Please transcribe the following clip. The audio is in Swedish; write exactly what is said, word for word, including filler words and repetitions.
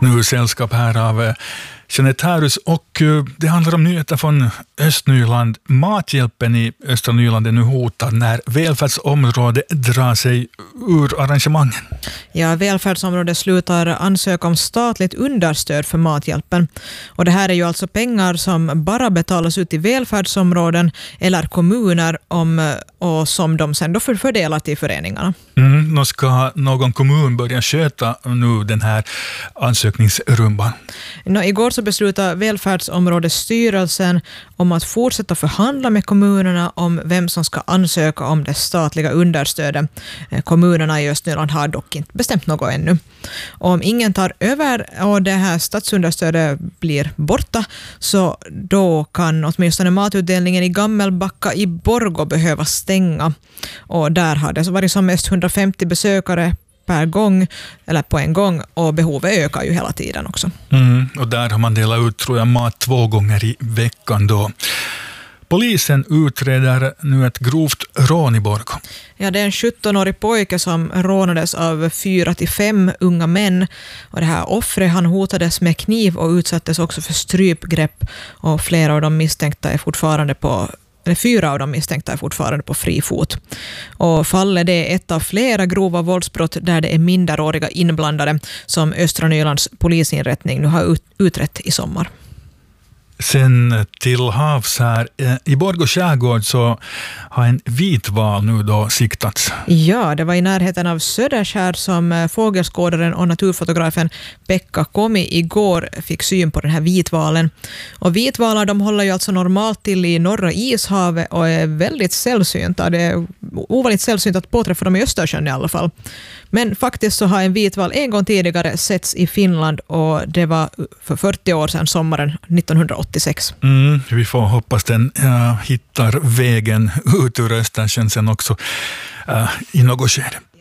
nu sällskap här av Jeanette Härus och det handlar om nyheter från Östnyland. Mathjälpen i Östra Nyland är nu hotad när välfärdsområdet drar sig ur arrangemangen. Ja, välfärdsområdet slutar ansöka om statligt understöd för Mathjälpen. Och det här är ju alltså pengar som bara betalas ut i välfärdsområden eller kommuner om, och som de sen då fördelar till föreningarna. Mm, nu ska någon kommun börja sköta nu den här ansökningsrumban. Nå, igår så beslutade välfärdsområdesstyrelsen om att fortsätta förhandla med kommunerna om vem som ska ansöka om det statliga understödet. Kommunerna i Östnyland har dock inte bestämt något ännu. Och om ingen tar över och det här statsunderstödet blir borta, så då kan åtminstone matutdelningen i Gammelbacka i Borgå behöva stänga. Och där har det så varit som mest hundrafemtio besökare per gång, eller på en gång, och behovet ökar ju hela tiden också. Mm, och där har man delat ut, tror jag, mat två gånger i veckan då. Polisen utreder nu ett grovt rån i Borgå. Ja, det är en sjuttonårig pojke som rånades av fyra till fem unga män. Och det här offret, han hotades med kniv och utsattes också för strypgrepp. Och flera av de misstänkta är fortfarande på eller fyra av de misstänkta är fortfarande på fri fot. Och fallet är ett av flera grova våldsbrott där det är minderåriga inblandade som Östra Nylands polisinrättning nu har ut, utrett i sommar. Sen till havs här i Borgå skärgård så har en vitval nu då siktats. Ja, det var i närheten av Söderskär som fågelskådaren och naturfotografen Pekka Komi igår fick syn på den här vitvalen. Och vitvalar, de håller ju alltså normalt till i norra ishavet och är väldigt sällsynta. Det är ovanligt sällsynt att påträffa dem i Östersjön i alla fall. Men faktiskt så har en vitval en gång tidigare setts i Finland och det var för fyrtio år sedan, sommaren nittonhundraåttiosex. Mm, vi får hoppas den uh, hittar vägen ut ur Östersjön sen också uh, i något skede.